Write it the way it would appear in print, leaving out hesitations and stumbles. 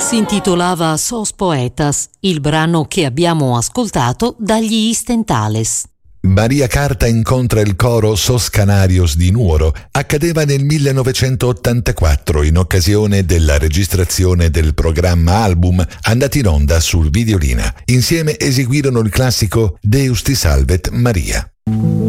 Si intitolava Sos Poetas, il brano che abbiamo ascoltato dagli Istentales. Maria Carta incontra il coro Sos Canarios di Nuoro accadeva nel 1984 in occasione della registrazione del programma album andato in onda sul Videolina. Insieme eseguirono il classico Deus ti salvet Maria.